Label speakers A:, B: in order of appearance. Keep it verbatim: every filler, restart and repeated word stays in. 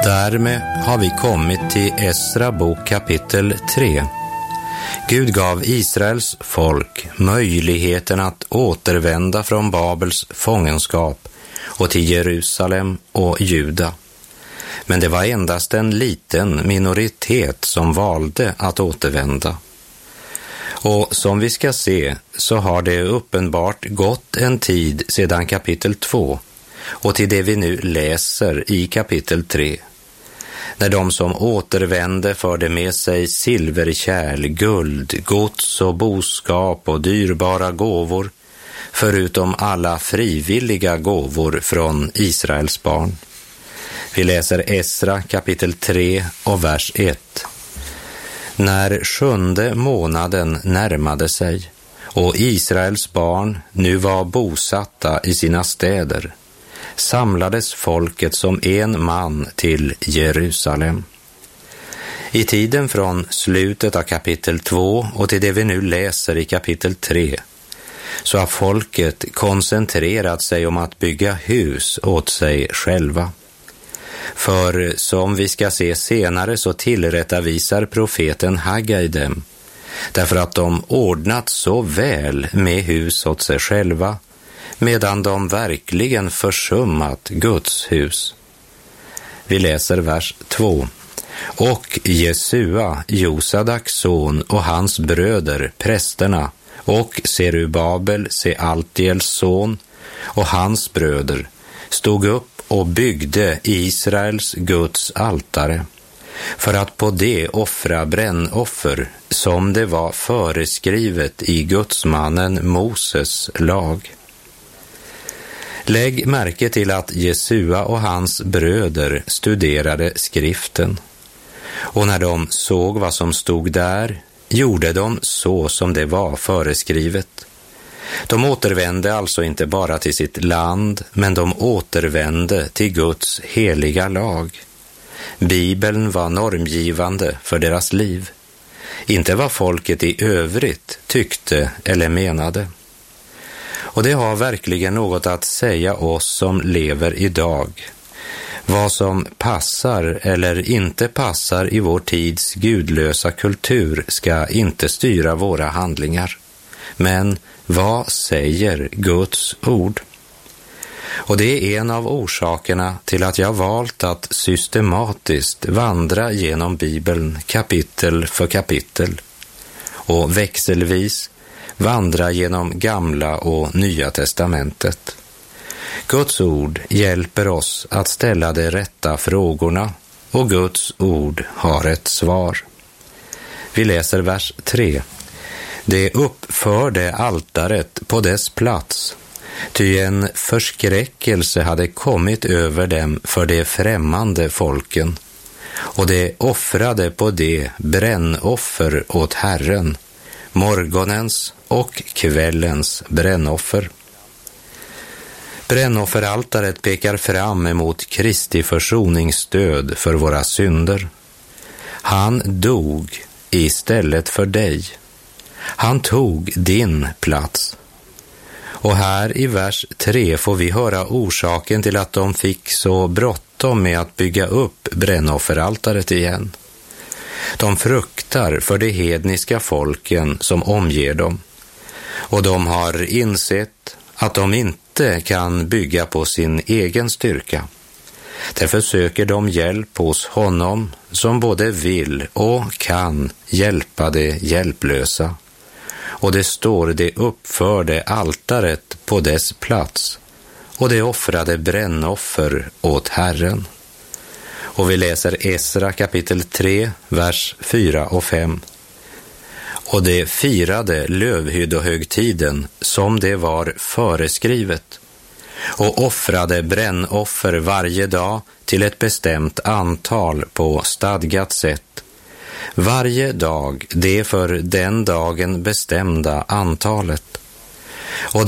A: Därmed har vi kommit till Esra bok kapitel tre. Gud gav Israels folk möjligheten att återvända från Babels fångenskap och till Jerusalem och Juda. Men det var endast en liten minoritet som valde att återvända. Och som vi ska se så har det uppenbart gått en tid sedan kapitel två och till det vi nu läser i kapitel tre. När de som återvände förde med sig silverkärl, guld, gods och boskap och dyrbara gåvor, förutom alla frivilliga gåvor från Israels barn. Vi läser Esra kapitel tre och vers ett. När sjunde månaden närmade sig och Israels barn nu var bosatta i sina städer, samlades folket som en man till Jerusalem. I tiden från slutet av kapitel två och till det vi nu läser i kapitel tre så har folket koncentrerat sig om att bygga hus åt sig själva. För som vi ska se senare så tillrättavisar profeten Haggai dem, därför att de ordnat så väl med hus åt sig själva, medan de verkligen försummat Guds hus. Vi läser vers två. Och Jesua, Josadaks son och hans bröder, prästerna, och Serubabel, Sealtiels son, och hans bröder, stod upp och byggde Israels Guds altare, för att på det offra brännoffer som det var föreskrivet i Gudsmannen Moses lag. Lägg märke till att Jesua och hans bröder studerade skriften, och när de såg vad som stod där gjorde de så som det var föreskrivet. De återvände alltså inte bara till sitt land, men de återvände till Guds heliga lag. Bibeln var normgivande för deras liv, inte vad folket i övrigt tyckte eller menade. Och det har verkligen något att säga oss som lever idag. Vad som passar eller inte passar i vår tids gudlösa kultur ska inte styra våra handlingar. Men vad säger Guds ord? Och det är en av orsakerna till att jag valt att systematiskt vandra genom Bibeln kapitel för kapitel och växelvis vandra genom Gamla och Nya testamentet. Guds ord hjälper oss att ställa de rätta frågorna och Guds ord har ett svar. Vi läser vers tre. De uppförde altaret på dess plats, ty en förskräckelse hade kommit över dem för de främmande folken, och de offrade på det brännoffer åt Herren, morgonens och kvällens brännoffer. Brännofferaltaret pekar fram emot Kristi försoningsstöd för våra synder. Han dog istället för dig. Han tog din plats. Och här i vers tre får vi höra orsaken till att de fick så bråttom med att bygga upp brännofferaltaret igen. De fruktar för de hedniska folken som omger dem, och de har insett att de inte kan bygga på sin egen styrka. Därför söker de hjälp hos honom som både vill och kan hjälpa de hjälplösa. Och det står det uppförde altaret på dess plats, och det offrade brännoffer åt Herren. Och vi läser Esra kapitel tre, vers fyra och fem. Och det firade lövhyddohögtiden som det var föreskrivet, och offrade brännoffer varje dag till ett bestämt antal på stadgat sätt. Varje dag det för den dagen bestämda antalet. Och